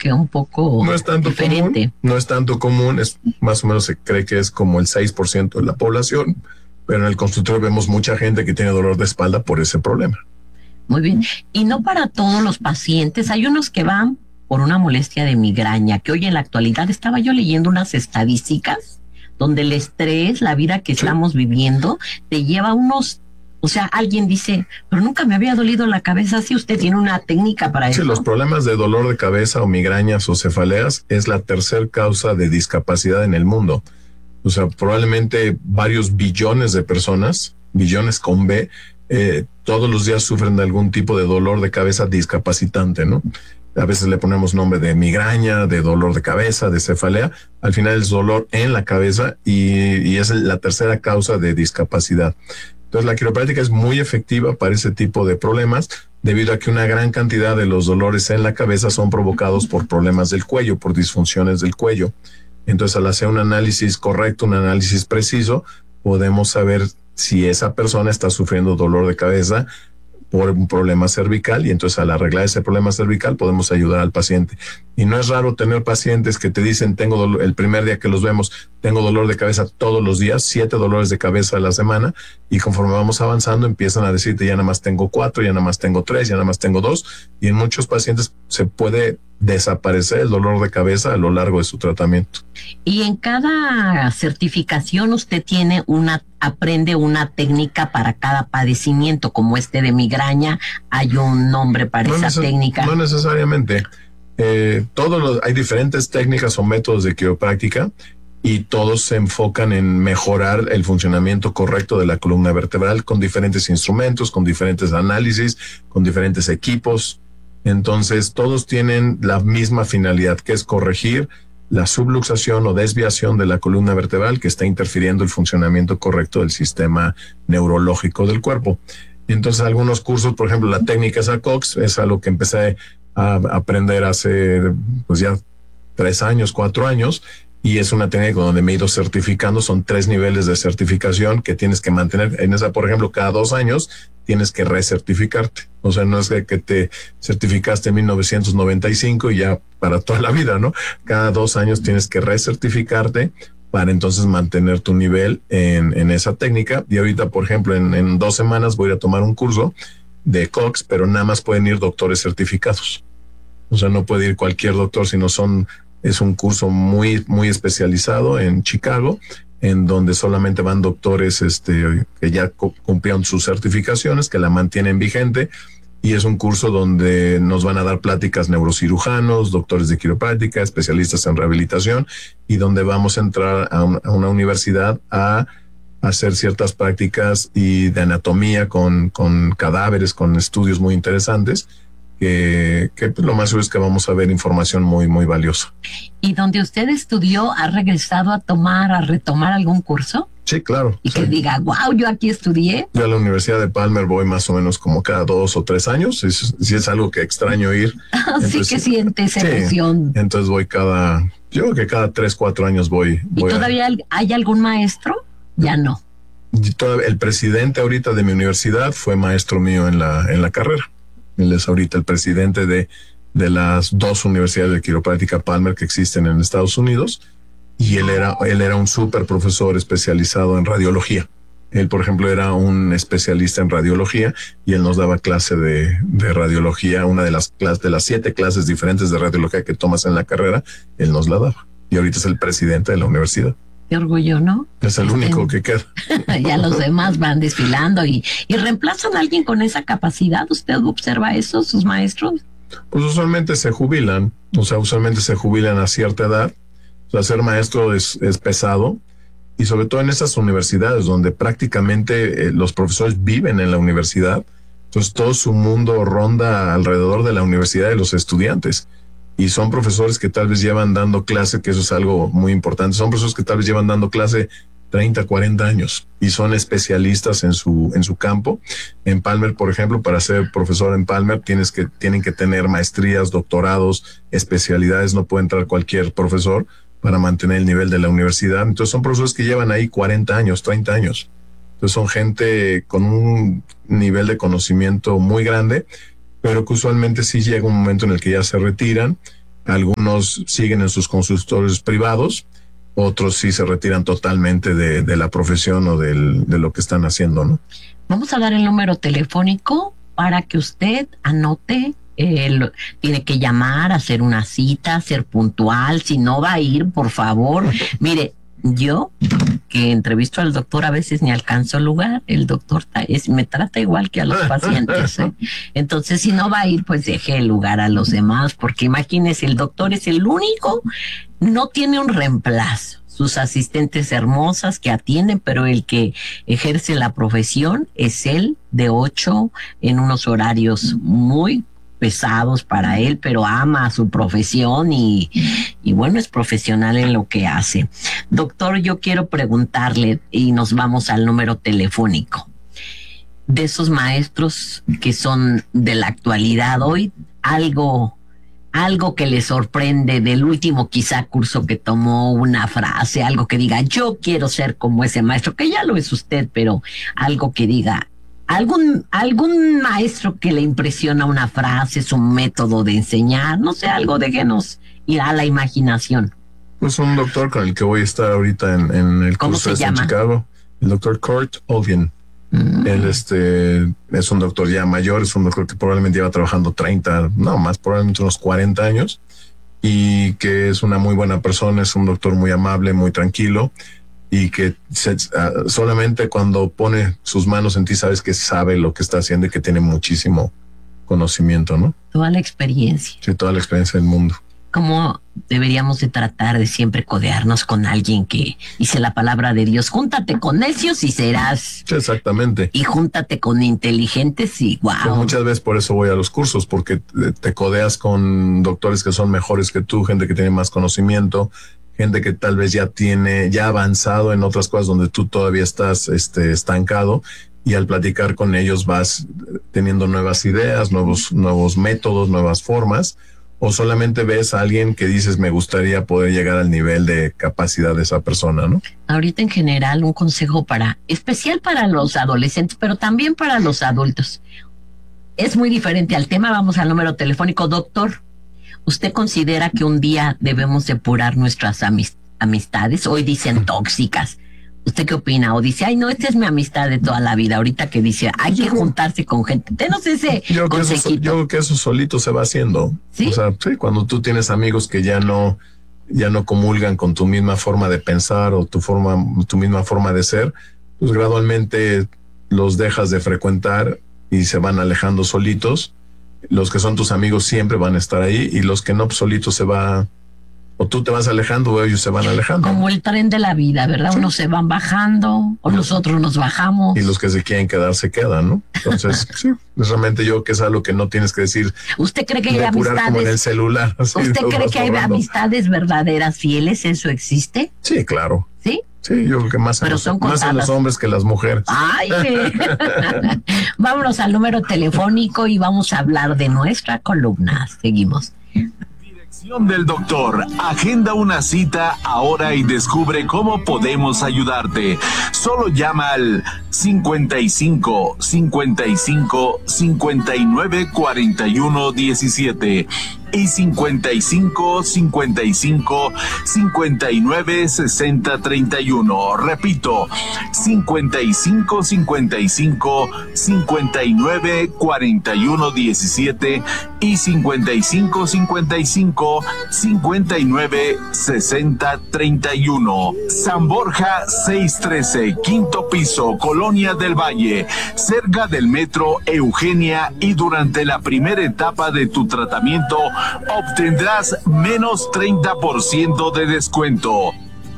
que un poco no es tanto diferente. No es tanto común, es más o menos se cree que es como el 6% de la población, pero en el consultorio vemos mucha gente que tiene dolor de espalda por ese problema. Muy bien. Y no para todos los pacientes, hay unos que van por una molestia de migraña, que hoy en la actualidad estaba yo leyendo unas estadísticas donde el estrés, la vida que estamos viviendo, te lleva a unos. O sea, alguien dice, pero nunca me había dolido la cabeza. Si usted tiene una técnica para eso. Sí, los problemas de dolor de cabeza o migrañas o cefaleas es la tercera causa de discapacidad en el mundo. O sea, probablemente varios billones de personas, billones con B, todos los días sufren de algún tipo de dolor de cabeza discapacitante, ¿no? A veces le ponemos nombre de migraña, de dolor de cabeza, de cefalea. Al final es dolor en la cabeza y es la tercera causa de discapacidad. Entonces, la quiropráctica es muy efectiva para ese tipo de problemas debido a que una gran cantidad de los dolores en la cabeza son provocados por problemas del cuello, por disfunciones del cuello. Entonces, al hacer un análisis correcto, un análisis preciso, podemos saber si esa persona está sufriendo dolor de cabeza por un problema cervical y entonces al arreglar ese problema cervical podemos ayudar al paciente. Y no es raro tener pacientes que te dicen, tengo dolor, el primer día que los vemos, tengo dolor de cabeza todos los días, 7 dolores de cabeza a la semana, y conforme vamos avanzando empiezan a decirte, ya nada más tengo 4, ya nada más tengo 3, ya nada más tengo 2, y en muchos pacientes se puede desaparecer el dolor de cabeza a lo largo de su tratamiento. Y en cada certificación usted aprende una técnica para cada padecimiento, como este de migraña, hay un nombre para esa técnica. No necesariamente. Hay diferentes técnicas o métodos de quiropráctica y todos se enfocan en mejorar el funcionamiento correcto de la columna vertebral con diferentes instrumentos, con diferentes análisis, con diferentes equipos. Entonces, todos tienen la misma finalidad, que es corregir la subluxación o desviación de la columna vertebral que está interfiriendo el funcionamiento correcto del sistema neurológico del cuerpo. Entonces, algunos cursos, por ejemplo, la técnica SACOX es algo que empecé a aprender hace pues ya 3 años, 4 años, y es una técnica donde me he ido certificando. Son 3 niveles de certificación que tienes que mantener. En esa, por ejemplo, cada 2 años tienes que recertificarte. O sea, no es que te certificaste en 1995 y ya para toda la vida, ¿no? Cada 2 años tienes que recertificarte para entonces mantener tu nivel en esa técnica. Y ahorita, por ejemplo, en 2 semanas voy a ir a tomar un curso de COX, pero nada más pueden ir doctores certificados. O sea, no puede ir cualquier doctor, sino es un curso muy, muy especializado en Chicago, en donde solamente van doctores que ya cumplieron sus certificaciones, que la mantienen vigente, y es un curso donde nos van a dar pláticas neurocirujanos, doctores de quiropráctica, especialistas en rehabilitación, y donde vamos a entrar a una universidad a hacer ciertas prácticas y de anatomía con cadáveres, con estudios muy interesantes, que lo más seguro es que vamos a ver información muy, muy valiosa. ¿Y donde usted estudió, ha regresado a retomar algún curso? Sí, claro. Y que diga, wow, yo aquí estudié. Yo a la Universidad de Palmer voy más o menos como cada 2 o 3 años. Si es algo que extraño ir. Sí, que siente esa emoción. Entonces voy yo creo que cada 3, 4 años voy. ¿Y todavía hay algún maestro? Ya no. El presidente ahorita de mi universidad fue maestro mío en la carrera. Él es ahorita el presidente de las 2 universidades de quiropráctica Palmer que existen en Estados Unidos, y él era un súper profesor especializado en radiología. Él, por ejemplo, era un especialista en radiología y él nos daba clase de radiología, una de las 7 clases diferentes de radiología que tomas en la carrera, él nos la daba. Y ahorita es el presidente de la universidad. Qué orgullo, ¿no? Es el único que queda. Ya los demás van desfilando y reemplazan a alguien con esa capacidad. ¿Usted observa eso, sus maestros? Pues usualmente se jubilan, a cierta edad. O sea, ser maestro es pesado, y sobre todo en esas universidades donde prácticamente los profesores viven en la universidad. Entonces todo su mundo ronda alrededor de la universidad y los estudiantes. Y son profesores que tal vez llevan dando clase, que eso es algo muy importante. Son profesores que tal vez llevan dando clase 30, 40 años y son especialistas en su campo. En Palmer, por ejemplo, para ser profesor en Palmer tienen que tener maestrías, doctorados, especialidades. No puede entrar cualquier profesor para mantener el nivel de la universidad. Entonces son profesores que llevan ahí 40 años, 30 años. Entonces son gente con un nivel de conocimiento muy grande, pero que usualmente sí llega un momento en el que ya se retiran Algunos siguen en sus consultorios privados, otros sí se retiran totalmente de la profesión o de lo que están haciendo, ¿no? Vamos a dar el número telefónico para que usted anote. Tiene que llamar, hacer una cita, ser puntual. Si no va a ir, por favor. Mire, yo que entrevisto al doctor a veces ni alcanzo lugar. El doctor me trata igual que a los pacientes, ¿eh? Entonces, si no va a ir, pues deje el lugar a los demás, porque imagínese, el doctor es el único, no tiene un reemplazo. Sus asistentes hermosas que atienden, pero el que ejerce la profesión es él, de 8, en unos horarios muy pesados para él, pero ama su profesión y bueno, es profesional en lo que hace. Doctor, yo quiero preguntarle, y nos vamos al número telefónico, de esos maestros que son de la actualidad hoy, algo que le sorprende del último quizá curso que tomó, una frase, algo que diga, yo quiero ser como ese maestro, que ya lo es usted, pero algo que diga, algún maestro que le impresiona una frase, su método de enseñar, no sé, algo, déjenos ir a la imaginación. Pues un doctor con el que voy a estar ahorita en el curso en Chicago, el doctor Kurt Olgin. Él es un doctor ya mayor, es un doctor que probablemente lleva trabajando 30, no más, probablemente unos 40 años, y que es una muy buena persona, es un doctor muy amable, muy tranquilo, y que solamente cuando pone sus manos en ti sabes que sabe lo que está haciendo y que tiene muchísimo conocimiento, ¿no? Toda la experiencia. Sí, toda la experiencia del mundo. ¿Cómo deberíamos de tratar de siempre codearnos con alguien que dice la palabra de Dios? Júntate con necios y serás. Sí, exactamente. Y júntate con inteligentes y wow. Pues muchas veces por eso voy a los cursos, porque te codeas con doctores que son mejores que tú, gente que tiene más conocimiento, gente que tal vez ya ha avanzado en otras cosas donde tú todavía estás estancado, y al platicar con ellos vas teniendo nuevas ideas, nuevos métodos, nuevas formas. O solamente ves a alguien que dices, me gustaría poder llegar al nivel de capacidad de esa persona, ¿no? Ahorita en general un consejo especial para los adolescentes, pero también para los adultos. Es muy diferente al tema, vamos al número telefónico. Doctor, ¿usted considera que un día debemos depurar nuestras amistades? Hoy dicen tóxicas. ¿Usted qué opina? O dice, ay, no, esta es mi amistad de toda la vida. Ahorita que dice, hay que juntarse con gente. Denos ese consejito. Yo creo que eso solito se va haciendo. ¿Sí? O sea, sí, cuando tú tienes amigos que ya no comulgan con tu misma forma de pensar o tu misma forma de ser, pues gradualmente los dejas de frecuentar y se van alejando solitos. Los que son tus amigos siempre van a estar ahí, y los que no, pues solitos se va. O tú te vas alejando o ellos se van alejando. Como el tren de la vida, ¿verdad? Sí. Unos se van bajando o nosotros nos bajamos. Y los que se quieren quedar se quedan, ¿no? Entonces, sí, realmente yo creo que es algo que no tienes que decir. ¿Usted cree que hay amistades? Como en el celular. Así, ¿usted cree que hay amistades verdaderas, fieles? ¿Eso existe? Sí, claro. ¿Sí? Sí, yo creo que más en los hombres que las mujeres. ¡Ay! Vámonos al número telefónico y vamos a hablar de nuestra columna. Seguimos. Del doctor, agenda una cita ahora y descubre cómo podemos ayudarte. Solo llama al 55 55 59 41 17 y 55 55 59 60 31. Repito, 55 55 59 41 17 y 55 55 59 60 31. San Borja 613, quinto piso, Colonia del Valle, cerca del metro Eugenia, y durante la primera etapa de tu tratamiento obtendrás menos 30% de descuento.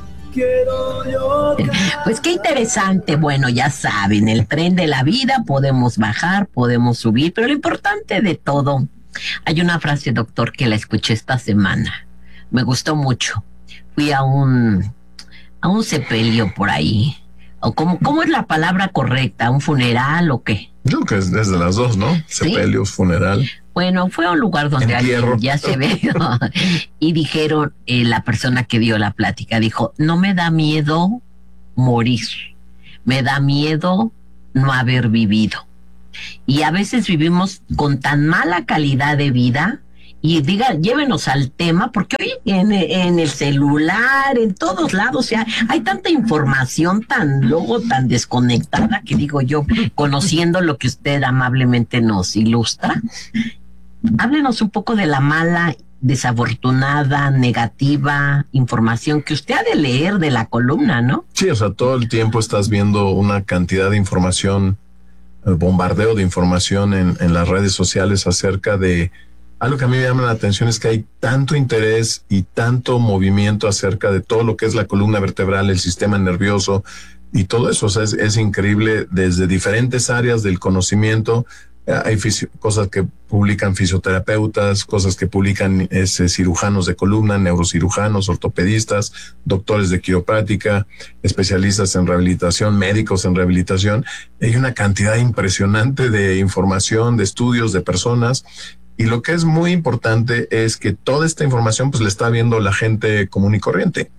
Pues qué interesante. Bueno, ya saben, el tren de la vida, podemos bajar, podemos subir, pero lo importante de todo, hay una frase, doctor, que la escuché esta semana, me gustó mucho. Fui a un sepelio por ahí, o ¿cómo es la palabra correcta? ¿Un funeral o qué? Yo creo que es de las dos, ¿no? Sepelio, ¿sí? Funeral. Bueno, fue a un lugar donde alguien ya se ve, ¿no? Y dijeron, la persona que dio la plática dijo, no me da miedo morir, me da miedo no haber vivido. Y a veces vivimos con tan mala calidad de vida y diga, llévenos al tema, porque hoy en el celular, en todos lados, o sea, hay tanta información luego tan desconectada que digo yo, conociendo lo que usted amablemente nos ilustra, háblenos un poco de la mala, desafortunada, negativa información que usted ha de leer de la columna, ¿no? Sí, o sea, todo el tiempo estás viendo una cantidad de información, el bombardeo de información en las redes sociales acerca de algo que a mí me llama la atención, es que hay tanto interés y tanto movimiento acerca de todo lo que es la columna vertebral, el sistema nervioso y todo eso. O sea, es increíble desde diferentes áreas del conocimiento. Hay cosas que publican fisioterapeutas, cosas que publican cirujanos de columna, neurocirujanos, ortopedistas, doctores de quiropráctica, especialistas en rehabilitación, médicos en rehabilitación. Hay una cantidad impresionante de información, de estudios, de personas. Y lo que es muy importante es que toda esta información pues la está viendo la gente común y corriente.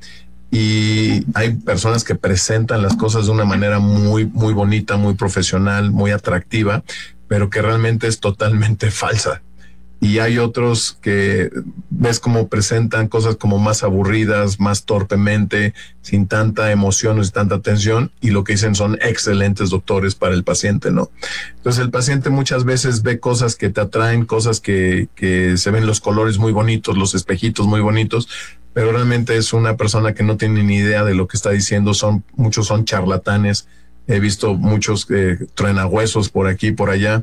Y hay personas que presentan las cosas de una manera muy, muy bonita, muy profesional, muy atractiva, pero que realmente es totalmente falsa. Y hay otros que ves cómo presentan cosas como más aburridas, más torpemente, sin tanta emoción, sin tanta atención, y lo que dicen son excelentes doctores para el paciente, ¿no? Entonces el paciente muchas veces ve cosas que te atraen, cosas que se ven los colores muy bonitos, los espejitos muy bonitos, pero realmente es una persona que no tiene ni idea de lo que está diciendo. Muchos son charlatanes. He visto muchos truenahuesos por aquí, por allá,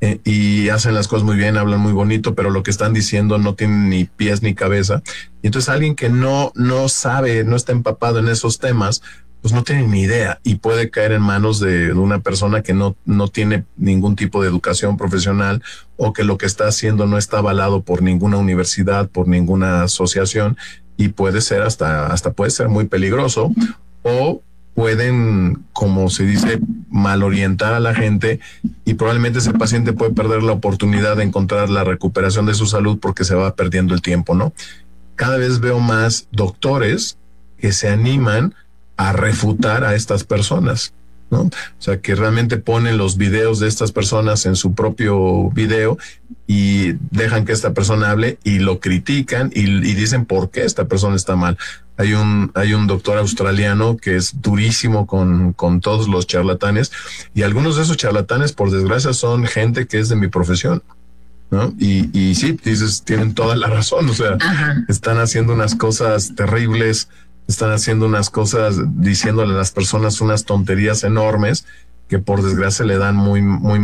y hacen las cosas muy bien, hablan muy bonito, pero lo que están diciendo no tienen ni pies ni cabeza. Y entonces alguien que no sabe, no está empapado en esos temas, pues no tiene ni idea y puede caer en manos de una persona que no tiene ningún tipo de educación profesional, o que lo que está haciendo no está avalado por ninguna universidad, por ninguna asociación, y puede ser hasta puede ser muy peligroso, o pueden, como se dice, mal orientar a la gente, y probablemente ese paciente puede perder la oportunidad de encontrar la recuperación de su salud porque se va perdiendo el tiempo, ¿no? Cada vez veo más doctores que se animan a refutar a estas personas, ¿no? O sea, que realmente ponen los videos de estas personas en su propio video y dejan que esta persona hable y lo critican y dicen por qué esta persona está mal. Hay un doctor australiano que es durísimo con todos los charlatanes, y algunos de esos charlatanes, por desgracia, son gente que es de mi profesión, ¿no? Y sí, dices, tienen toda la razón. O sea, están haciendo unas cosas terribles, están haciendo unas cosas, diciéndole a las personas unas tonterías enormes que por desgracia le dan muy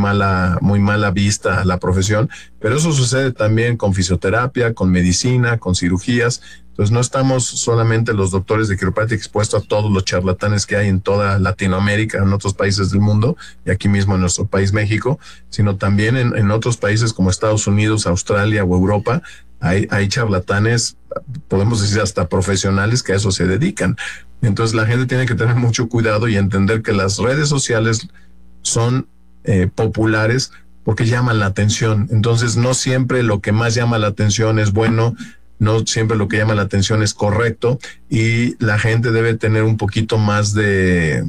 mala vista a la profesión. Pero eso sucede también con fisioterapia, con medicina, con cirugías. Entonces no estamos solamente los doctores de quiropráctica expuestos a todos los charlatanes que hay en toda Latinoamérica, en otros países del mundo, y aquí mismo en nuestro país, México, sino también en otros países como Estados Unidos, Australia o Europa. Hay charlatanes, podemos decir hasta profesionales, que a eso se dedican. Entonces la gente tiene que tener mucho cuidado y entender que las redes sociales son populares porque llaman la atención. Entonces no siempre lo que más llama la atención es bueno, no siempre lo que llama la atención es correcto, y la gente debe tener un poquito más de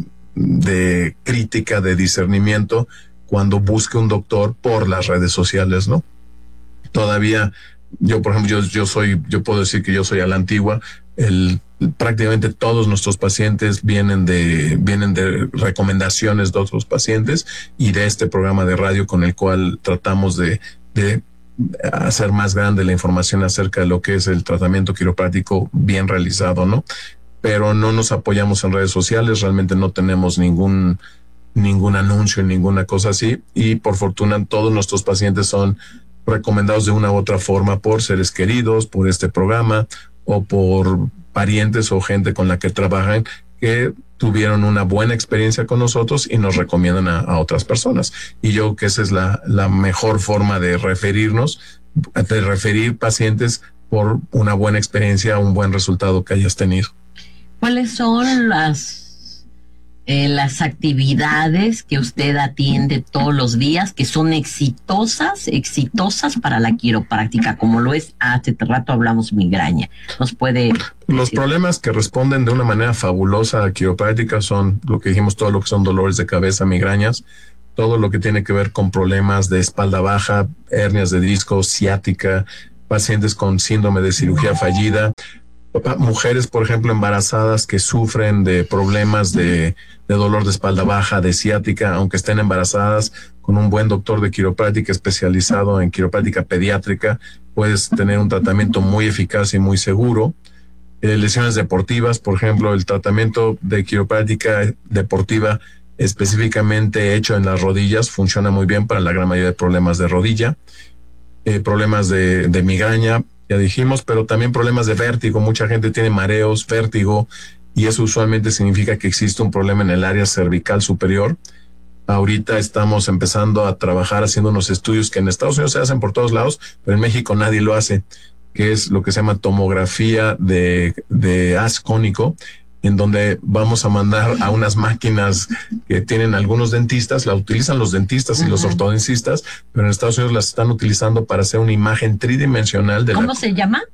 crítica, de discernimiento cuando busque un doctor por las redes sociales, ¿no? Todavía yo, por ejemplo, yo puedo decir que yo soy a la antigua. Prácticamente todos nuestros pacientes vienen de recomendaciones de otros pacientes y de este programa de radio con el cual tratamos de hacer más grande la información acerca de lo que es el tratamiento quiropráctico bien realizado, ¿no? Pero no nos apoyamos en redes sociales, realmente no tenemos ningún anuncio, ninguna cosa así, y por fortuna todos nuestros pacientes son recomendados de una u otra forma por seres queridos, por este programa, o por parientes o gente con la que trabajan que tuvieron una buena experiencia con nosotros y nos recomiendan a otras personas. Y yo creo que esa es la mejor forma de referir pacientes por una buena experiencia, un buen resultado que hayas tenido. ¿Cuáles son las actividades que usted atiende todos los días que son exitosas para la quiropráctica, como lo es, hace rato hablamos migraña? ¿Nos puede Los problemas que responden de una manera fabulosa a quiropráctica son lo que dijimos, todo lo que son dolores de cabeza, migrañas, todo lo que tiene que ver con problemas de espalda baja, hernias de disco, ciática, pacientes con síndrome de cirugía fallida, mujeres, por ejemplo, embarazadas que sufren de problemas de dolor de espalda baja, de ciática, aunque estén embarazadas, con un buen doctor de quiropráctica especializado en quiropráctica pediátrica, puedes tener un tratamiento muy eficaz y muy seguro. Lesiones deportivas, por ejemplo, el tratamiento de quiropráctica deportiva específicamente hecho en las rodillas funciona muy bien para la gran mayoría de problemas de rodilla. Problemas de migraña, ya dijimos, pero también problemas de vértigo. Mucha gente tiene mareos, vértigo, y eso usualmente significa que existe un problema en el área cervical superior. Ahorita estamos empezando a trabajar haciendo unos estudios que en Estados Unidos se hacen por todos lados, pero en México nadie lo hace, que es lo que se llama tomografía de haz cónico, en donde vamos a mandar a unas máquinas que tienen algunos dentistas, la utilizan los dentistas y los ortodoncistas, pero en Estados Unidos las están utilizando para hacer una imagen tridimensional de ¿Cómo se llama?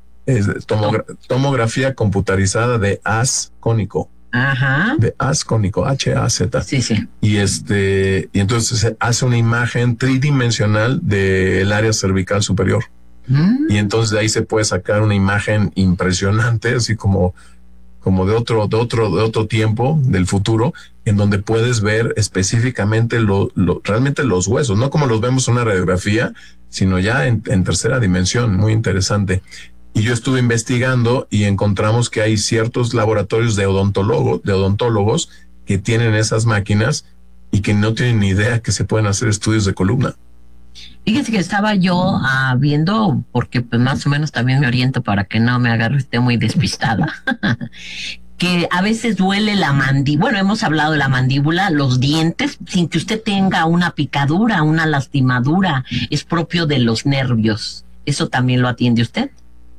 Tomografía computarizada de haz cónico. Ajá. De haz cónico, H-A-Z. Sí, sí. Y entonces se hace una imagen tridimensional del área cervical superior. Y entonces de ahí se puede sacar una imagen impresionante, así como de otro tiempo del futuro, en donde puedes ver específicamente realmente los huesos, no como los vemos en una radiografía, sino ya en tercera dimensión. Muy interesante. Y yo estuve investigando y encontramos que hay ciertos laboratorios de odontólogos que tienen esas máquinas y que no tienen ni idea que se pueden hacer estudios de columna. Fíjese que estaba yo viendo, porque pues más o menos también me oriento para que no me agarre usted muy despistada, que a veces duele la mandíbula. Bueno, hemos hablado de la mandíbula, los dientes, sin que usted tenga una picadura, una lastimadura, es propio de los nervios. ¿Eso también lo atiende usted?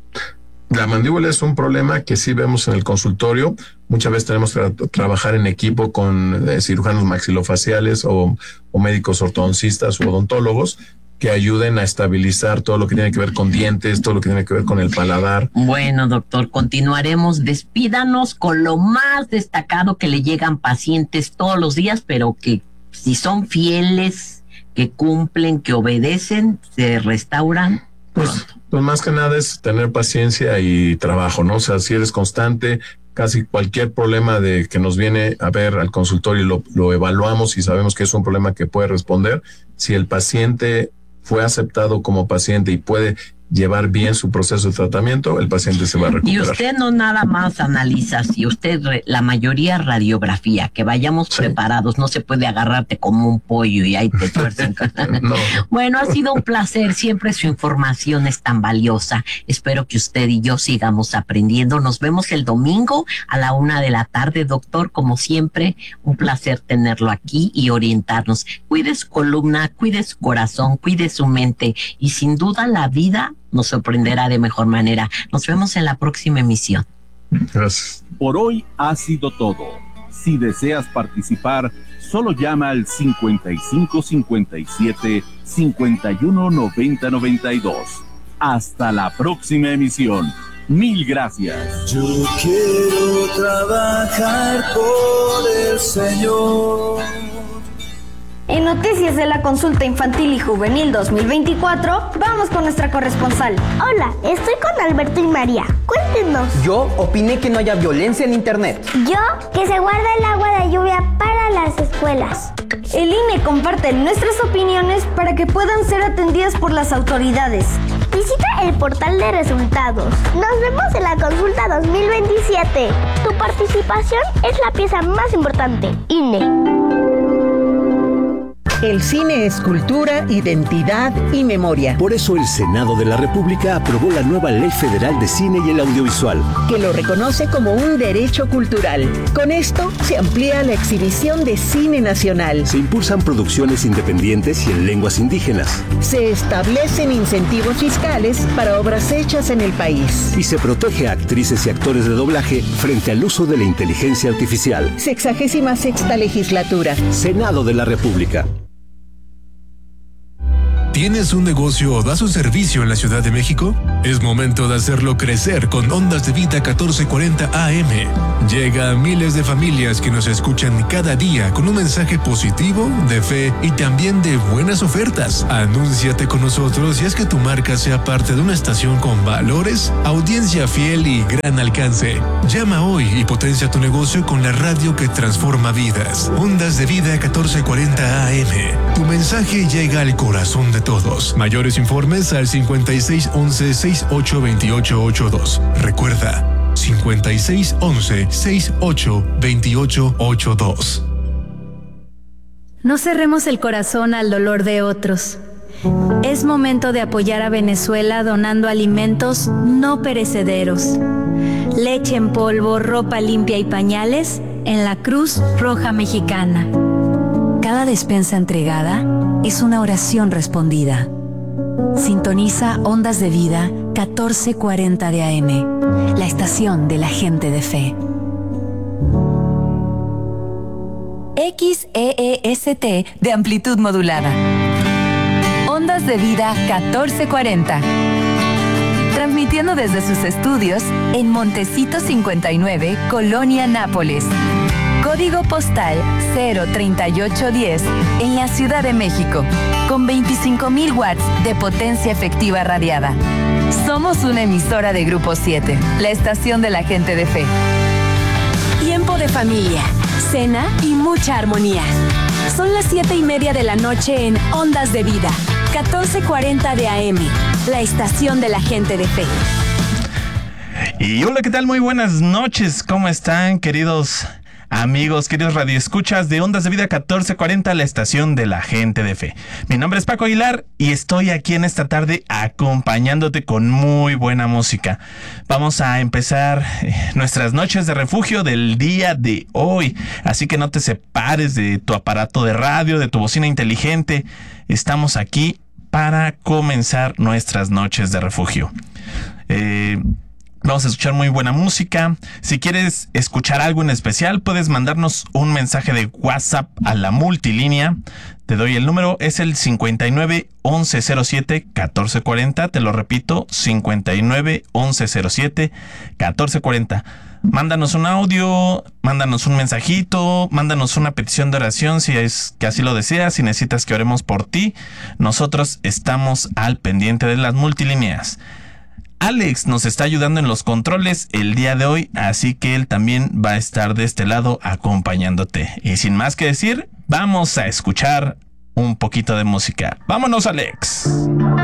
La mandíbula es un problema que sí vemos en el consultorio. Muchas veces tenemos que trabajar en equipo con cirujanos maxilofaciales o médicos ortodoncistas o odontólogos que ayuden a estabilizar todo lo que tiene que ver con dientes, todo lo que tiene que ver con el paladar. Bueno, doctor, continuaremos. Despídanos con lo más destacado que le llegan pacientes todos los días, pero que si son fieles, que cumplen, que obedecen, se restauran pronto. Pues más que nada es tener paciencia y trabajo, ¿no? O sea, si eres constante, casi cualquier problema de que nos viene a ver al consultorio y lo evaluamos y sabemos que es un problema que puede responder. Si el paciente fue aceptado como paciente y puede llevar bien su proceso de tratamiento, el paciente se va a recuperar. Y usted no nada más analiza, si usted la mayoría radiografía, que vayamos preparados, no se puede agarrarte como un pollo y ahí te tuercen. No. Bueno, ha sido un placer, siempre su información es tan valiosa. Espero que usted y yo sigamos aprendiendo. Nos vemos el domingo a la 1:00 p.m, doctor, como siempre, un placer tenerlo aquí y orientarnos. Cuide su columna, cuide su corazón, cuide su mente y sin duda la vida nos sorprenderá de mejor manera. Nos vemos en la próxima emisión. Gracias. Por hoy ha sido todo. Si deseas participar, solo llama al 55 57 51 90 92. Hasta la próxima emisión. Mil gracias. Yo quiero trabajar por el Señor. En Noticias de la Consulta Infantil y Juvenil 2024, vamos con nuestra corresponsal. Hola, estoy con Alberto y María. Cuéntenos. Yo opiné que no haya violencia en internet. Yo, que se guarda el agua de lluvia para las escuelas. El INE comparte nuestras opiniones para que puedan ser atendidas por las autoridades. Visita el portal de resultados. Nos vemos en la consulta 2027. Tu participación es la pieza más importante. INE. El cine es cultura, identidad y memoria. Por eso el Senado de la República aprobó la nueva Ley Federal de Cine y el Audiovisual, que lo reconoce como un derecho cultural. Con esto se amplía la exhibición de cine nacional. Se impulsan producciones independientes y en lenguas indígenas. Se establecen incentivos fiscales para obras hechas en el país. Y se protege a actrices y actores de doblaje frente al uso de la inteligencia artificial. 66ª legislatura. Senado de la República. ¿Tienes un negocio o das un servicio en la Ciudad de México? Es momento de hacerlo crecer con Ondas de Vida 1440 AM. Llega a miles de familias que nos escuchan cada día con un mensaje positivo, de fe y también de buenas ofertas. Anúnciate con nosotros y haz que tu marca sea parte de una estación con valores, audiencia fiel y gran alcance. Llama hoy y potencia tu negocio con la radio que transforma vidas. Ondas de Vida 1440 AM. Tu mensaje llega al corazón de todos. Mayores informes al 5611-682882. Recuerda, 5611-682882. No cerremos el corazón al dolor de otros. Es momento de apoyar a Venezuela donando alimentos no perecederos. Leche en polvo, ropa limpia y pañales en la Cruz Roja Mexicana. Cada despensa entregada es una oración respondida. Sintoniza Ondas de Vida 1440 de AM, la estación de la gente de fe. XEEST de amplitud modulada. Ondas de Vida 1440. Transmitiendo desde sus estudios en Montecito 59, Colonia Nápoles. Código postal 03810 en la Ciudad de México, con 25,000 watts de potencia efectiva radiada. Somos una emisora de Grupo 7, la estación de la gente de fe. Tiempo de familia, cena y mucha armonía. Son las 7:30 de la noche en Ondas de Vida, 1440 de AM, la estación de la gente de fe. Y hola, ¿qué tal? Muy buenas noches. ¿Cómo están, queridos amigos, queridos radioescuchas de Ondas de Vida 1440, la estación de la gente de fe? Mi nombre es Paco Aguilar y estoy aquí en esta tarde acompañándote con muy buena música. Vamos a empezar nuestras noches de refugio del día de hoy, así que no te separes de tu aparato de radio, de tu bocina inteligente. Estamos aquí para comenzar nuestras noches de refugio. Vamos a escuchar muy buena música. Si quieres escuchar algo en especial, puedes mandarnos un mensaje de WhatsApp a la multilínea. Te doy el número, es el 59 1107 1440. Te lo repito, 59 1107 1440. Mándanos un audio, mándanos un mensajito, mándanos una petición de oración si es que así lo deseas, si necesitas que oremos por ti. Nosotros estamos al pendiente de las multilíneas. Alex nos está ayudando en los controles el día de hoy, así que él también va a estar de este lado acompañándote. Y sin más que decir, vamos a escuchar un poquito de música. ¡Vámonos, Alex!